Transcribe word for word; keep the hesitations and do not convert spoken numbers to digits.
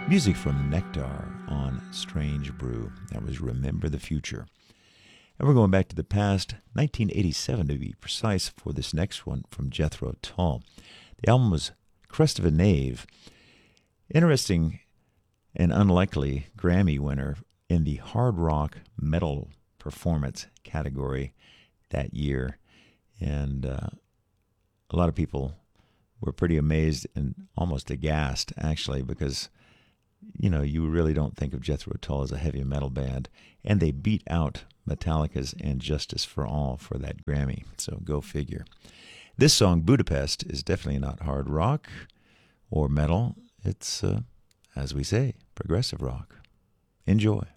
Music from Nectar on Strange Brew. That was Remember the Future. And we're going back to the past, nineteen eighty-seven to be precise, for this next one from Jethro Tull. The album was Crest of a Knave. Interesting and unlikely Grammy winner in the hard rock metal performance category that year. And uh, a lot of people were pretty amazed and almost aghast, actually, because, you know, you really don't think of Jethro Tull as a heavy metal band. And they beat out Metallica's And Justice for All for that Grammy. So go figure. This song, Budapest, is definitely not hard rock or metal. It's, uh, as we say, progressive rock. Enjoy.